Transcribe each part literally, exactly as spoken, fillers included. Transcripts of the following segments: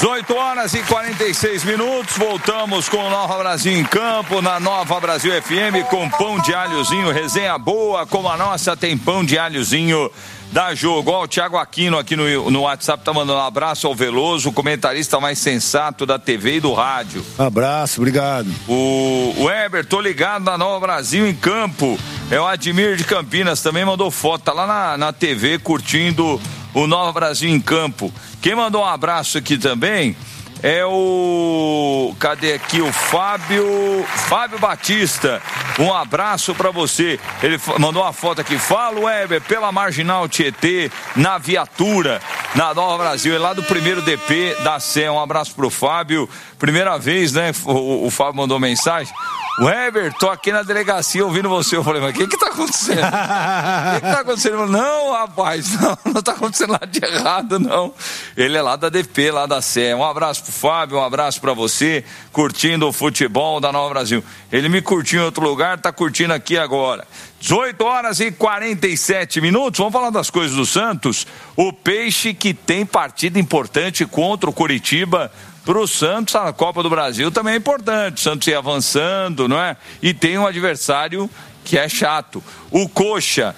dezoito horas e quarenta e seis minutos, voltamos com o Nova Brasil em campo, na Nova Brasil F M, com pão de alhozinho, resenha boa, como a nossa tem pão de alhozinho da jogo. Ó, o Thiago Aquino aqui no, no WhatsApp tá mandando um abraço ao Veloso, o comentarista mais sensato da T V e do rádio. Abraço, obrigado. O, o Heber, tô ligado na Nova Brasil em campo, é o Admir de Campinas, também mandou foto, tá lá na, na T V curtindo o Nova Brasil em campo. Quem mandou um abraço aqui também é o... Cadê aqui? O Fábio... Fábio Batista. Um abraço pra você. Ele mandou uma foto aqui. Fala, Weber, pela Marginal Tietê, na viatura, na Nova Brasil. É lá do primeiro D P da Sé. Um abraço pro Fábio. Primeira vez, né? O, o Fábio mandou mensagem. Weber, tô aqui na delegacia ouvindo você. Eu falei, mas o que que tá acontecendo? O que que tá acontecendo? Falei, não, rapaz, não, não tá acontecendo nada de errado, não. Ele é lá da D P, lá da Sé. Um abraço pro Fábio, um abraço pra você, curtindo o futebol da Nova Brasil. Ele me curtiu em outro lugar, tá curtindo aqui agora. dezoito horas e quarenta e sete minutos, vamos falar das coisas do Santos. O Peixe que tem partida importante contra o Coritiba. Para o Santos, a Copa do Brasil também é importante. O Santos ia avançando, não é? E tem um adversário que é chato. O Coxa,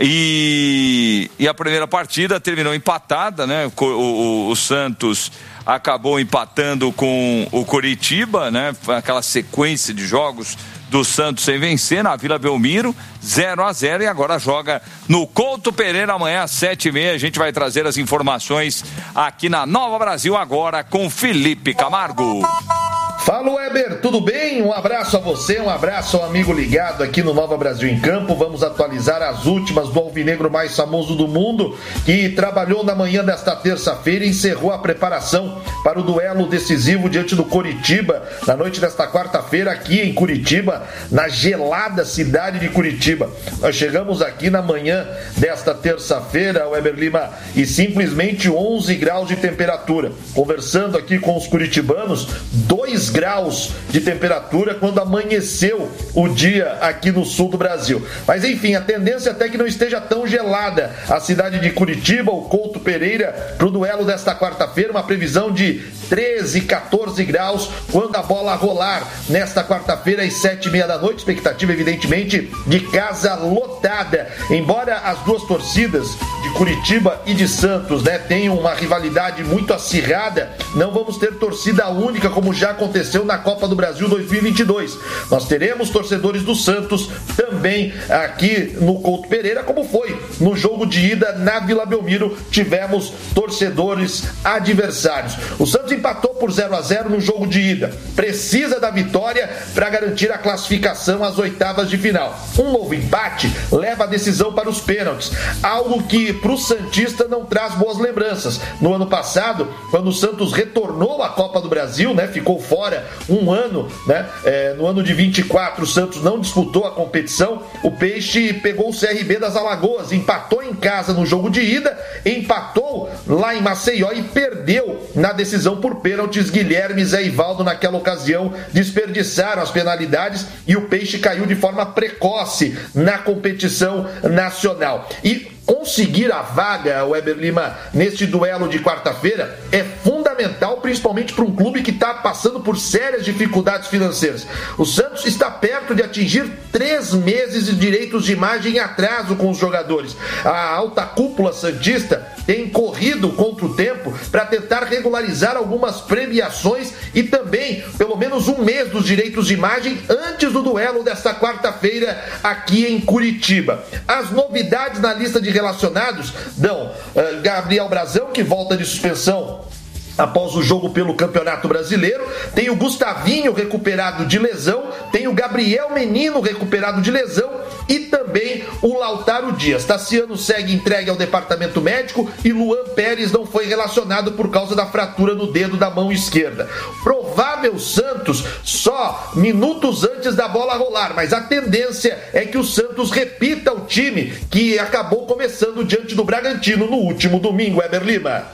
e, e a primeira partida terminou empatada, né? O, o, o Santos acabou empatando com o Coritiba, né? Aquela sequência de jogos do Santos sem vencer na Vila Belmiro, zero a zero, e agora joga no Couto Pereira amanhã às sete e meia. A gente vai trazer as informações aqui na Nova Brasil agora com Felipe Camargo. Fala, Weber, tudo bem? Um abraço a você, um abraço ao amigo ligado aqui no Nova Brasil em Campo. Vamos atualizar as últimas do alvinegro mais famoso do mundo, que trabalhou na manhã desta terça-feira e encerrou a preparação para o duelo decisivo diante do Coritiba, na noite desta quarta-feira, aqui em Curitiba, na gelada cidade de Curitiba. Nós chegamos aqui na manhã desta terça-feira, Weber Lima, e simplesmente onze graus de temperatura. Conversando aqui com os curitibanos, dois graus de temperatura quando amanheceu o dia aqui no sul do Brasil. Mas enfim, a tendência até que não esteja tão gelada a cidade de Curitiba, o Couto Pereira, para o duelo desta quarta-feira, uma previsão de treze, quatorze graus quando a bola rolar nesta quarta-feira às sete e meia da noite, expectativa evidentemente de casa lotada, embora as duas torcidas de Curitiba e de Santos, né, tenham uma rivalidade muito acirrada, não vamos ter torcida única como já aconteceu na Copa do Brasil dois mil e vinte e dois. Nós teremos torcedores do Santos também aqui no Couto Pereira, como foi no jogo de ida na Vila Belmiro, tivemos torcedores adversários. O Santos empatou por zero a zero no jogo de ida, precisa da vitória para garantir a classificação às oitavas de final. Um novo empate leva a decisão para os pênaltis, algo que para o santista não traz boas lembranças. No ano passado, quando o Santos retornou à Copa do Brasil, né, ficou fora um ano, né? É, no ano de vinte e quatro o Santos não disputou a competição. O Peixe pegou o C R B das Alagoas, empatou em casa no jogo de ida, empatou lá em Maceió e perdeu na decisão por pênaltis. Guilherme e Zé Ivaldo naquela ocasião desperdiçaram as penalidades e o Peixe caiu de forma precoce na competição nacional. E conseguir a vaga, Weber Lima, neste duelo de quarta-feira é fundamental, principalmente para um clube que está passando por sérias dificuldades financeiras. O Santos está perto de atingir três meses de direitos de imagem em atraso com os jogadores. A alta cúpula santista tem corrido contra o tempo para tentar regularizar algumas premiações e também pelo menos um mês dos direitos de imagem antes do duelo desta quarta-feira aqui em Curitiba. As novidades na lista de relacionados dão uh, Gabriel Brazão, que volta de suspensão após o jogo pelo Campeonato Brasileiro, tem o Gustavinho recuperado de lesão, tem o Gabriel Menino recuperado de lesão e também o Lautaro Dias. Tassiano segue entregue ao departamento médico e Luan Pérez não foi relacionado por causa da fratura no dedo da mão esquerda. Provável Santos só minutos antes da bola rolar, mas a tendência é que o Santos repita o time que acabou começando diante do Bragantino no último domingo. Weber Lima.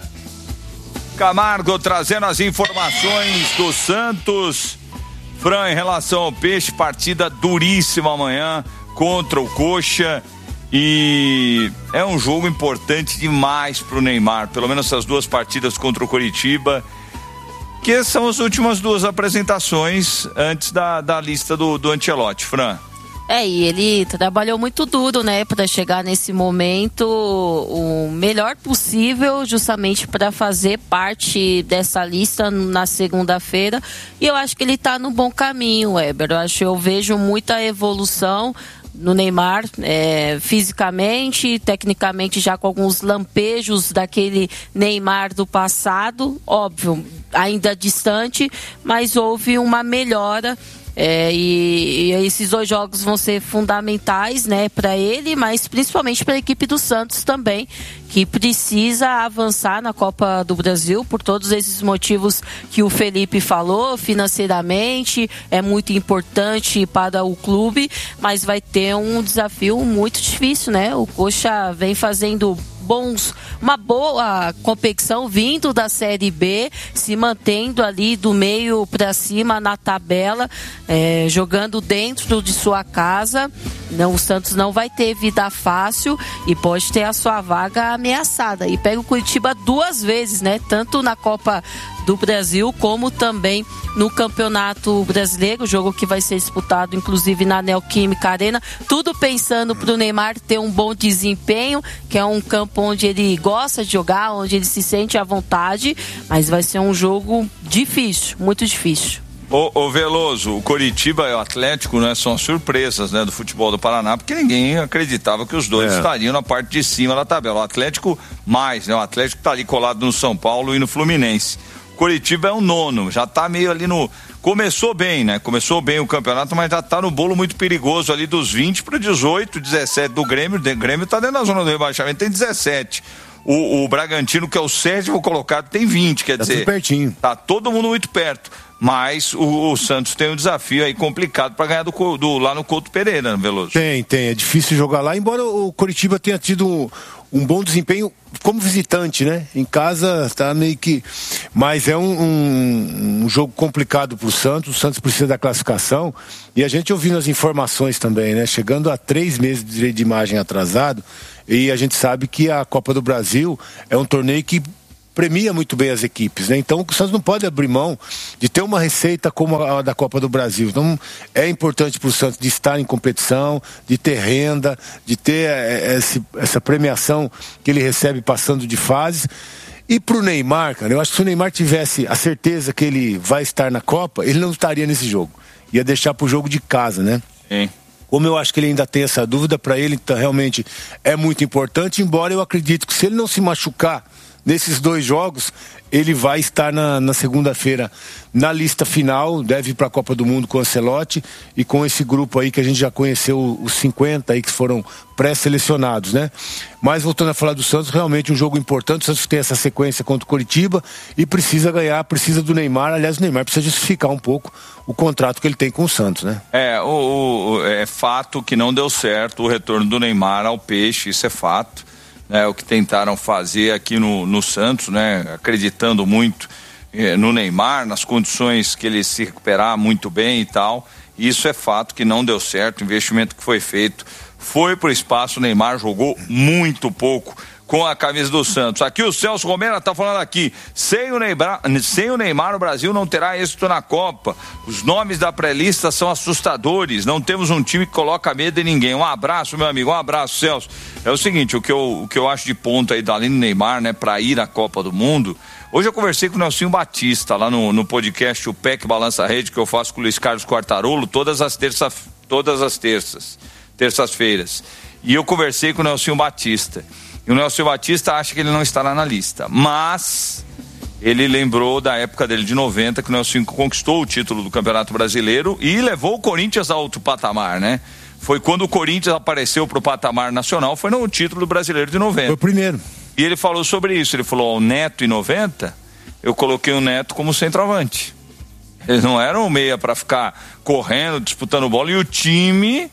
Camargo trazendo as informações do Santos. Fran, em relação ao Peixe, partida duríssima amanhã contra o Coxa. E é um jogo importante demais pro Neymar. Pelo menos essas duas partidas contra o Coritiba. que são as últimas duas apresentações antes da, da lista do, do Ancelotti, Fran. É, e ele trabalhou muito duro, né, para chegar nesse momento o melhor possível, justamente para fazer parte dessa lista na segunda-feira. E eu acho que ele está no bom caminho, Weber. Eu acho, eu vejo muita evolução no Neymar, é, fisicamente, tecnicamente, já com alguns lampejos daquele Neymar do passado, óbvio, ainda distante, mas houve uma melhora. É, e, e esses dois jogos vão ser fundamentais, né, para ele, mas principalmente para a equipe do Santos também, que precisa avançar na Copa do Brasil por todos esses motivos que o Felipe falou. Financeiramente é muito importante para o clube, mas vai ter um desafio muito difícil, né? O Coxa vem fazendo bons, uma boa competição vindo da Série B, se mantendo ali do meio para cima na tabela, é, jogando dentro de sua casa. Não, o Santos não vai ter vida fácil e pode ter a sua vaga ameaçada. E pega o Curitiba duas vezes, né? Tanto na Copa do Brasil como também no Campeonato Brasileiro, jogo que vai ser disputado inclusive na Neoquímica Arena, tudo pensando para o Neymar ter um bom desempenho, que é um campo onde ele gosta de jogar, onde ele se sente à vontade, mas vai ser um jogo difícil, muito difícil. Ô, ô Veloso, o Coritiba e o Atlético, né, são surpresas, né, do futebol do Paraná, porque ninguém acreditava que os dois é. estariam na parte de cima da tabela. O Atlético mais, né, o Atlético tá ali colado no São Paulo e no Fluminense. O Coritiba é o nono, já tá meio ali no... Começou bem, né, começou bem o campeonato, mas já tá no bolo muito perigoso ali dos vinte para dezoito, dezessete do Grêmio. O Grêmio tá dentro da zona do rebaixamento, tem dezessete. O, o Bragantino, que é o sétimo colocado, tem vinte, quer tá dizer... Tá pertinho. Tá todo mundo muito perto. Mas o, o Santos tem um desafio aí complicado para ganhar do, do, lá no Couto Pereira, Veloso. Tem, tem. É difícil jogar lá, embora o Coritiba tenha tido um, um bom desempenho como visitante, né? Em casa tá meio que... Mas é um, um, um jogo complicado pro Santos. O Santos precisa da classificação. E a gente ouvindo as informações também, né? Chegando a três meses de direito de imagem atrasado. E a gente sabe que a Copa do Brasil é um torneio que premia muito bem as equipes, né? Então o Santos não pode abrir mão de ter uma receita como a da Copa do Brasil. Então é importante para o Santos de estar em competição, de ter renda, de ter é, esse, essa premiação que ele recebe passando de fases. E para o Neymar, cara, eu acho que se o Neymar tivesse a certeza que ele vai estar na Copa, ele não estaria nesse jogo. Ia deixar para o jogo de casa, né? Sim. Como eu acho que ele ainda tem essa dúvida, para ele então, realmente é muito importante, embora eu acredito que se ele não se machucar nesses dois jogos, ele vai estar na, na segunda-feira na lista final, deve ir para a Copa do Mundo com o Ancelotti e com esse grupo aí que a gente já conheceu, os cinquenta aí que foram pré-selecionados, né? Mas voltando a falar do Santos, realmente um jogo importante. O Santos tem essa sequência contra o Coritiba e precisa ganhar, precisa do Neymar. Aliás, o Neymar precisa justificar um pouco o contrato que ele tem com o Santos, né? É, o, o, é fato que não deu certo o retorno do Neymar ao Peixe, isso é fato. É, o que tentaram fazer aqui no, no Santos, né? Acreditando muito eh, no Neymar, nas condições que ele se recuperar muito bem e tal. Isso é fato que não deu certo. O investimento que foi feito foi pro espaço. O Neymar jogou muito pouco com a camisa do Santos. Aqui o Celso Romero está falando aqui, sem o, Neymar, sem o Neymar o Brasil não terá êxito na Copa. Os nomes da pré-lista são assustadores, não temos um time que coloca medo em ninguém. Um abraço, meu amigo, um abraço, Celso. É o seguinte, o que eu, o que eu acho de ponto aí da linha do Neymar, né, para ir à Copa do Mundo. Hoje eu conversei com o Nelsinho Batista lá no, no podcast O P E C Balança Rede, que eu faço com o Luiz Carlos Quartarolo todas as terças, todas as terças, terças-feiras. E eu conversei com o Nelsinho Batista. E o Nelson Batista acha que ele não estará na lista, mas ele lembrou da época dele de noventa, que o Nelson conquistou o título do Campeonato Brasileiro e levou o Corinthians a outro patamar, né? Foi quando o Corinthians apareceu pro patamar nacional, foi no título do Brasileiro de noventa. Foi o primeiro. E ele falou sobre isso, ele falou, o Neto em noventa, eu coloquei o Neto como centroavante. Ele não era um meia para ficar correndo, disputando bola, e o time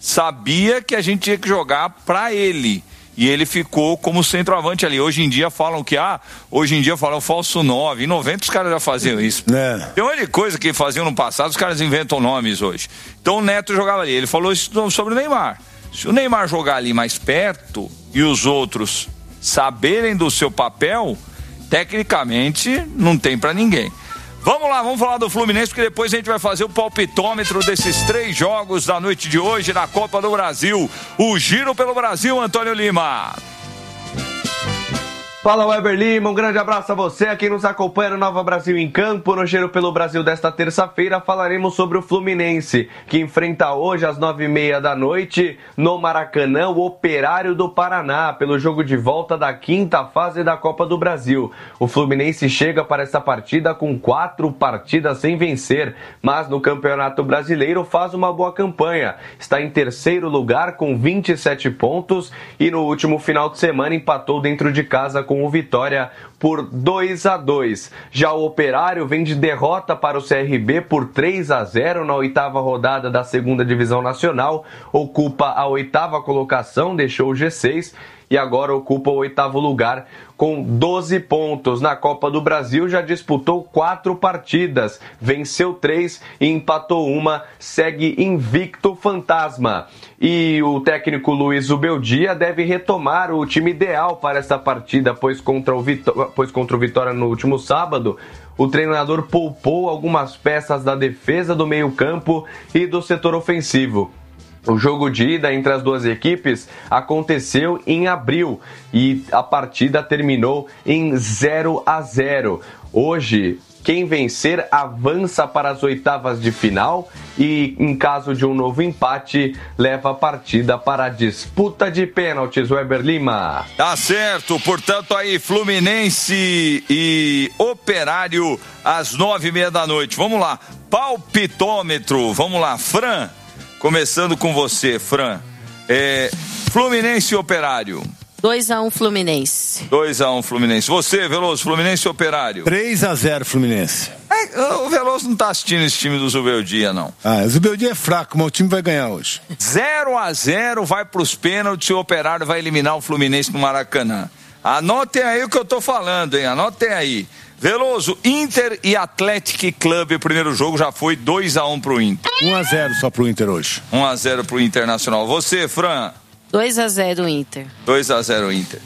sabia que a gente tinha que jogar para ele. E ele ficou como centroavante ali. Hoje em dia falam que, ah, hoje em dia falam falso nove. Em noventa os caras já faziam isso. É. Tem uma de coisa que faziam no passado, os caras inventam nomes hoje. Então o Neto jogava ali. Ele falou isso sobre o Neymar. Se o Neymar jogar ali mais perto e os outros saberem do seu papel, tecnicamente não tem pra ninguém. Vamos lá, vamos falar do Fluminense, porque depois a gente vai fazer o palpitômetro desses três jogos da noite de hoje na Copa do Brasil. O Giro pelo Brasil, Antônio Lima. Fala, Weber Lima, um grande abraço a você, a quem nos acompanha no Nova Brasil em Campo. No Giro pelo Brasil desta terça-feira falaremos sobre o Fluminense, que enfrenta hoje às nove e meia da noite no Maracanã o Operário do Paraná, pelo jogo de volta da quinta fase da Copa do Brasil. O Fluminense chega para essa partida com quatro partidas sem vencer, mas no Campeonato Brasileiro faz uma boa campanha. Está em terceiro lugar com vinte e sete pontos e no último final de semana empatou dentro de casa com o Vitória por dois a dois. Já o Operário vem de derrota para o C R B por três a zero na oitava rodada da segunda divisão nacional, ocupa a oitava colocação, deixou o G seis e agora ocupa o oitavo lugar com doze pontos. Na Copa do Brasil já disputou quatro partidas, venceu três e empatou uma, segue invicto fantasma. E o técnico Luiz Ubeldia deve retomar o time ideal para essa partida, pois contra o Vitória, pois contra o Vitória no último sábado, o treinador poupou algumas peças da defesa, do meio-campo e do setor ofensivo. O jogo de ida entre as duas equipes aconteceu em abril e a partida terminou em zero a zero. Hoje, quem vencer avança para as oitavas de final e, em caso de um novo empate, leva a partida para a disputa de pênaltis. Weber Lima. Tá certo, portanto aí Fluminense e Operário às nove e meia da noite. Vamos lá, palpitômetro, vamos lá, Fran. Começando com você, Fran. É, Fluminense e Operário. dois a um Fluminense. dois a um Fluminense. Você, Veloso, Fluminense e Operário. três a zero Fluminense. É, o Veloso não tá assistindo esse time do Zubeldia, não. Ah, o Zubeldia é fraco, mas o time vai ganhar hoje. zero a zero, vai pros pênaltis e o Operário vai eliminar o Fluminense no Maracanã. Anotem aí o que eu tô falando, hein? Anotem aí. Veloso, Inter e Athletic Club, o primeiro jogo já foi dois a um pro Inter. um a zero só pro Inter hoje. um a zero pro Internacional. Você, Fran? dois a zero Inter. dois a zero Inter.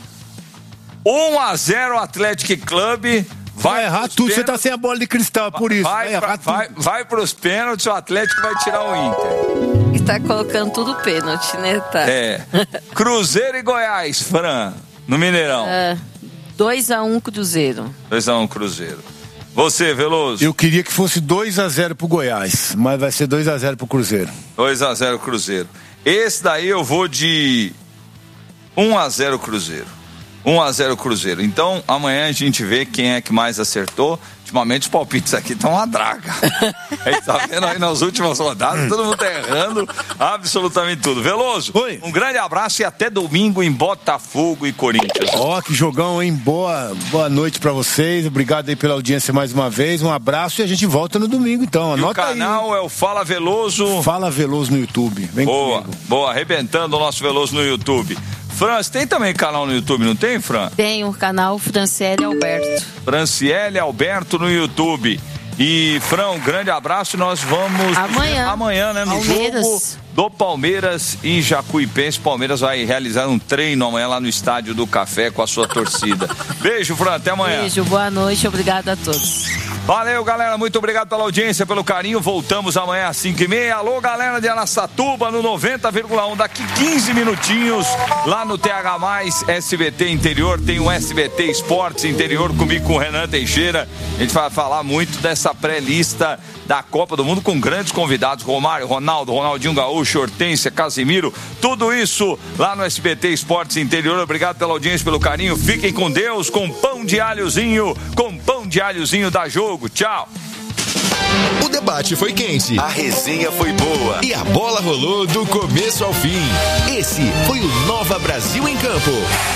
um a zero Athletic Club. Vai, vai errar tudo, pênaltis. Você tá sem a bola de cristal, por isso. Vai, vai, errar pra, vai, vai pros pênaltis, o Atlético vai tirar o Inter. E tá colocando tudo pênalti, né? Tá. É. Cruzeiro e Goiás, Fran, no Mineirão. É. dois a um Cruzeiro. dois a um Cruzeiro. Você, Veloso? Eu queria que fosse dois a zero pro Goiás, mas vai ser dois a zero pro Cruzeiro. dois a zero Cruzeiro. Esse daí eu vou de um a zero Cruzeiro. um a zero Cruzeiro. Então, amanhã a gente vê quem é que mais acertou. Ultimamente os palpites aqui estão uma draga. A gente tá vendo aí nas últimas rodadas, todo mundo tá errando absolutamente tudo. Veloso, Oi. Um grande abraço e até domingo em Botafogo e Corinthians. Ó, oh, que jogão, hein? Boa, boa noite pra vocês. Obrigado aí pela audiência mais uma vez. Um abraço e a gente volta no domingo, então. Anota aí. O canal aí. é o Fala Veloso. Fala Veloso no YouTube. Vem boa, comigo. Boa, arrebentando o nosso Veloso no YouTube. Fran, tem também canal no YouTube, não tem, Fran? Tem o canal Franciele Alberto. Franciele Alberto no YouTube. E, Fran, um grande abraço. Nós vamos... Amanhã. Amanhã, né? No Palmeiras. jogo do Palmeiras e Jacuipense. Palmeiras vai realizar um treino amanhã lá no Estádio do Café com a sua torcida. Beijo, Fran. Até amanhã. Beijo, boa noite. Obrigada a todos. Valeu, galera. Muito obrigado pela audiência, pelo carinho. Voltamos amanhã às cinco e meia. Alô, galera de Araçatuba, no noventa vírgula um. Daqui quinze minutinhos, lá no T H mais, S B T Interior, tem o S B T Esportes Interior comigo, com o Renan Teixeira. A gente vai falar muito dessa pré-lista da Copa do Mundo com grandes convidados. Romário, Ronaldo, Ronaldinho Gaúcho, Hortência, Casimiro. Tudo isso lá no S B T Esportes Interior. Obrigado pela audiência, pelo carinho. Fiquem com Deus, com pão de alhozinho, com pão de alhozinho da Jogo. Tchau. O debate foi quente, a resenha foi boa e a bola rolou do começo ao fim. Esse foi o Nova Brasil em Campo.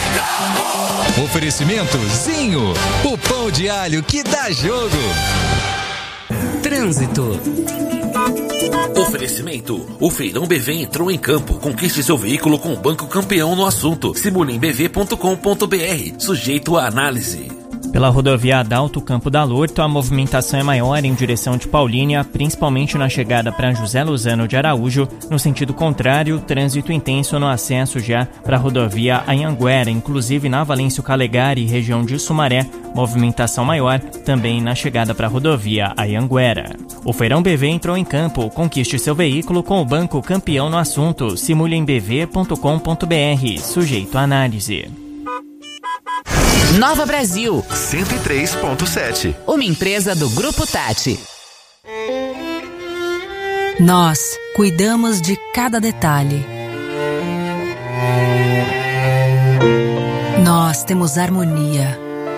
Oferecimento Zinho, o pão de alho que dá jogo. Trânsito. Oferecimento. O Feirão B V entrou em campo. Conquiste seu veículo com o Banco Campeão no assunto. Simule em b v ponto com ponto b r. Sujeito à análise. Pela rodovia Adalto Campo da Lorto, a movimentação é maior em direção de Paulínia, principalmente na chegada para José Lozano de Araújo. No sentido contrário, trânsito intenso no acesso já para a rodovia Anhanguera, inclusive na Valêncio Calegari, região de Sumaré, movimentação maior também na chegada para a rodovia Anhanguera. O Feirão B V entrou em campo. Conquiste seu veículo com o banco campeão no assunto. Simule em b v ponto com ponto b r. Sujeito à análise. Nova Brasil cento e três ponto sete. Uma empresa do Grupo Tati. Nós cuidamos de cada detalhe. Nós temos harmonia.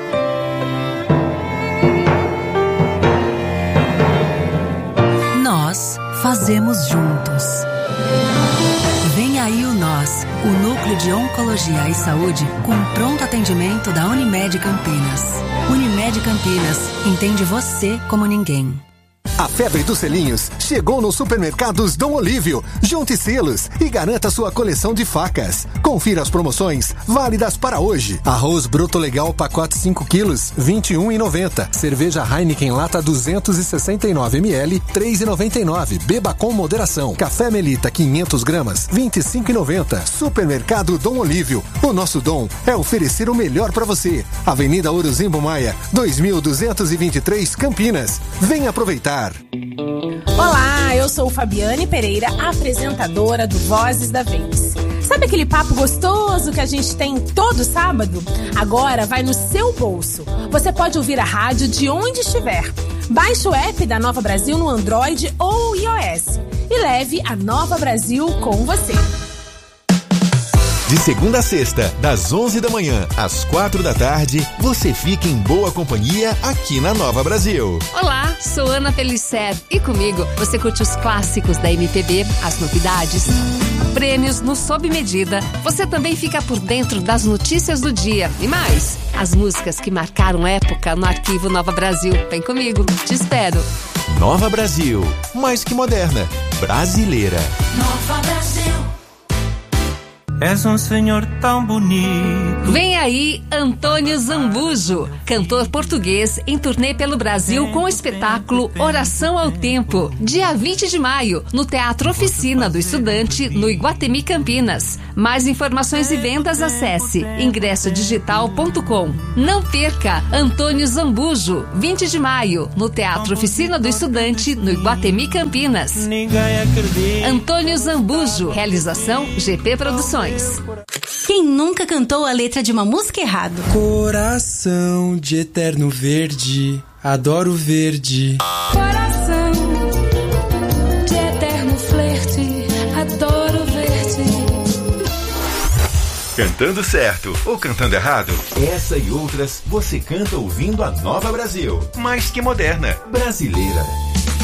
Nós fazemos juntos. Vem aí o Nós, o Núcleo de Oncologia e Saúde com pronto atendimento da Unimed Campinas. Unimed Campinas, entende você como ninguém. A febre dos selinhos chegou nos supermercados Dom Olívio. Junte selos e garanta sua coleção de facas. Confira as promoções válidas para hoje. Arroz Bruto Legal pacote cinco quilos, vinte e um reais e noventa centavos. Cerveja Heineken lata duzentos e sessenta e nove mililitros, três reais e noventa e nove centavos. Beba com moderação. Café Melita quinhentas gramas, vinte e cinco reais e noventa centavos. Supermercado Dom Olívio. O nosso dom é oferecer o melhor para você. Avenida Orozimbo Maia, dois mil duzentos e vinte e três, Campinas. Venha aproveitar. Olá, eu sou Fabiane Pereira, apresentadora do Vozes da Vez. Sabe aquele papo gostoso que a gente tem todo sábado? Agora vai no seu bolso. Você pode ouvir a rádio de onde estiver. Baixe o app da Nova Brasil no Android ou iOS e leve a Nova Brasil com você. De segunda a sexta, das onze da manhã às quatro da tarde, você fica em boa companhia aqui na Nova Brasil. Olá, sou Ana Pellicer e comigo você curte os clássicos da M P B, as novidades, prêmios no Sob Medida. Você também fica por dentro das notícias do dia e mais, as músicas que marcaram época no arquivo Nova Brasil. Vem comigo, te espero. Nova Brasil, mais que moderna, brasileira. Nova Brasil. És um senhor tão bonito. Vem aí Antônio Zambujo, cantor português em turnê pelo Brasil com o espetáculo Oração ao Tempo, dia vinte de maio, no Teatro Oficina do Estudante, no Iguatemi Campinas. Mais informações e vendas, acesse ingresso digital ponto com. Não perca Antônio Zambujo, vinte de maio, no Teatro Oficina do Estudante, no Iguatemi Campinas. Ninguém acredita. Antônio Zambujo, realização G P Produções. Quem nunca cantou a letra de uma música errado? Coração de eterno verde, adoro verde. Coração de eterno flerte, adoro verde. Cantando certo ou cantando errado? Essa e outras você canta ouvindo a Nova Brasil. Mais que moderna, brasileira.